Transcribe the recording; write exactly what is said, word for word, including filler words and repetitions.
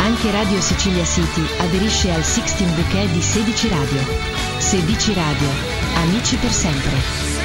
Anche Radio Sicilia City aderisce al Sixteen Bouquet di Sedici Radio. Sedici Radio, amici per sempre.